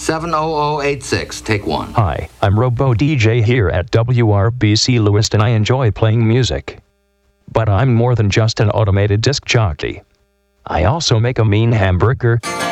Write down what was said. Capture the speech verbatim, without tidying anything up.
seven zero zero eight six. Take one. Hi, I'm Robo D J here at W R B C Lewiston. I enjoy playing music. But I'm more than just an automated disc jockey. I also make a mean hamburger,